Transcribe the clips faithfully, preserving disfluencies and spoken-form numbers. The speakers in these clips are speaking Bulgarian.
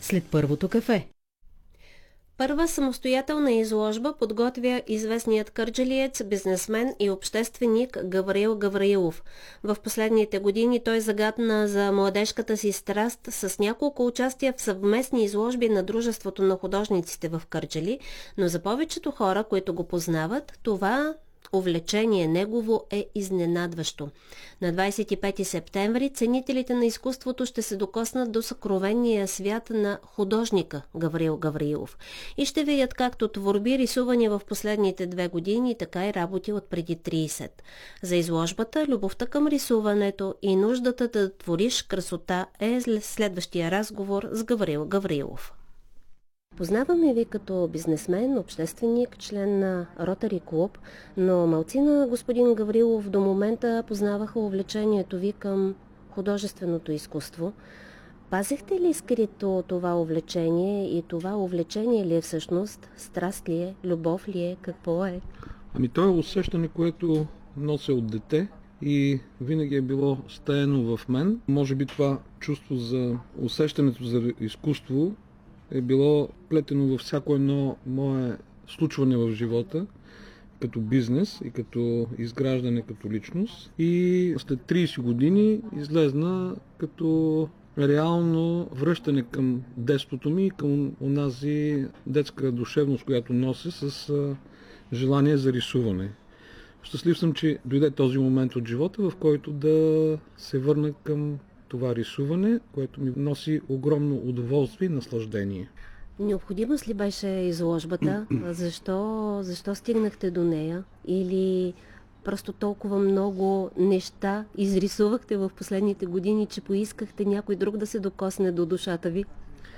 след първото кафе. Първа самостоятелна изложба подготвя известният кърджалиец, бизнесмен и общественик Гавриил Гавраилов. В последните години той загадна за младежката си страст с няколко участия в съвместни изложби на Дружеството на художниците в Кърджали, но за повечето хора, които го познават, това увлечение негово е изненадващо. На двадесет и пети септември ценителите на изкуството ще се докоснат до съкровенния свят на художника Гавриил Гавраилов и ще видят както творби, рисувани в последните две години, така и работи от преди тридесет. За изложбата, любовта към рисуването и нуждата да твориш красота е следващия разговор с Гавриил Гавраилов. Познаваме ви като бизнесмен, общественик, член на Ротари клуб, но малцина господин Гаврилов до момента познаваха увлечението ви към художественото изкуство. Пазихте ли скрито това увлечение и това увлечение ли е всъщност? Страст ли е? Любов ли е? Какво е? Ами то е усещане, което нося от дете и винаги е било стаено в мен. Може би това чувство за усещането за изкуство е било плетено във всяко едно мое случване в живота, като бизнес и като изграждане като личност. И след тридесет години излезна като реално връщане към детството ми и към онази детска душевност, която нося с желание за рисуване. Щастлив съм, че дойде този момент от живота, в който да се върна към това рисуване, което ми носи огромно удоволствие и наслаждение. Необходимост ли беше изложбата? Защо, защо стигнахте до нея? Или просто толкова много неща изрисувахте в последните години, че поискахте някой друг да се докосне до душата ви?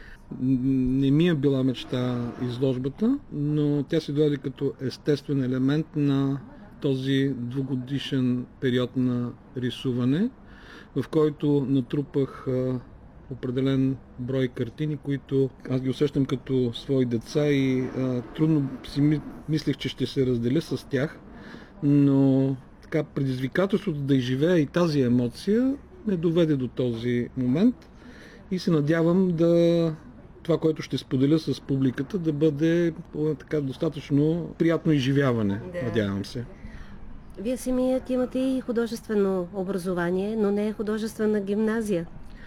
Не ми е била мечта изложбата, но тя се дойде като естествен елемент на този двугодишен период на рисуване, в който натрупах а, определен брой картини, които аз ги усещам като свои деца и а, трудно си мислех, че ще се разделя с тях, но така предизвикателството да изживея и тази емоция ме доведе до този момент и се надявам да това, което ще споделя с публиката, да бъде така достатъчно приятно изживяване, да. Надявам се. Вие самият имате и художествено образование, но не е художествена гимназия.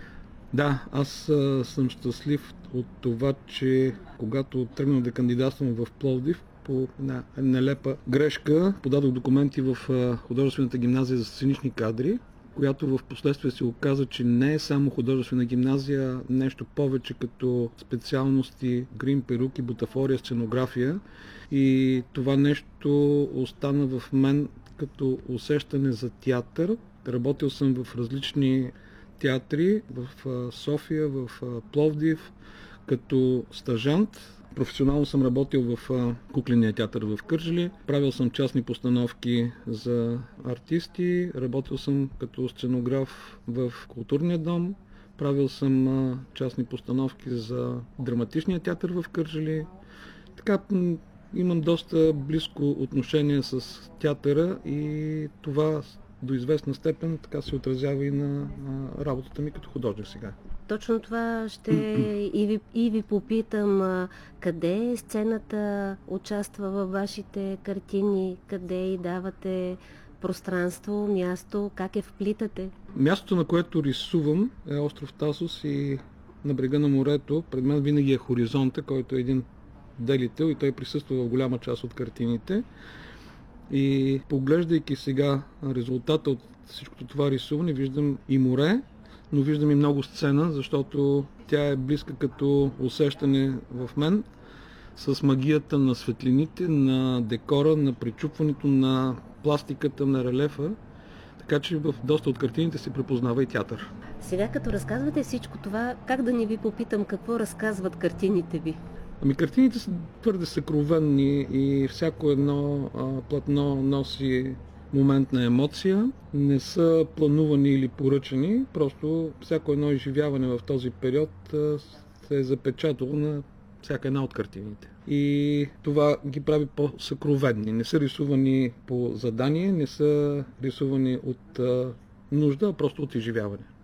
Да, аз а, съм щастлив от това, че когато тръгнах да кандидатствам в Пловдив, по една нелепа грешка подадох документи в а, художествената гимназия за сценични кадри, която в последствие се оказа, че не е само художествена гимназия, нещо повече като специалности грим, перуки, бутафория, сценография. И това нещо остана в мен като усещане за театър. Работил съм в различни театри, в София, в Пловдив, като стажант. Професионално съм работил в кукления театър в Кърджали. Правил съм частни постановки за артисти. Работил съм като сценограф в културния дом. Правил съм частни постановки за драматичния театър в Кърджали. Така имам доста близко отношение с театъра и това до известна степен така се отразява и на работата ми като художник сега. Точно това ще и ви, и ви попитам. Къде сцената участва във вашите картини? Къде й давате пространство, място? Как я вплитате? Мястото, на което рисувам, е остров Тасос и на брега на морето. Пред мен винаги е хоризонта, който е един делител и той присъства в голяма част от картините. И поглеждайки сега резултата от всичкото това рисуване, виждам и море, но виждам и много сцена, защото тя е близка като усещане в мен с магията на светлините, на декора, на причупването на пластиката, на релефа. Така че в доста от картините се препознава и театър. Сега като разказвате всичко това, как да не ви попитам какво разказват картините ви? Ами картините са твърде съкровенни и всяко едно а, платно носи момент на емоция. Не са планувани или поръчани, просто всяко едно изживяване в този период а, се е запечатало на всяка една от картините. И това ги прави по-съкровенни. Не са рисувани по задание, не са рисувани от а, нужда, а просто от изживяване.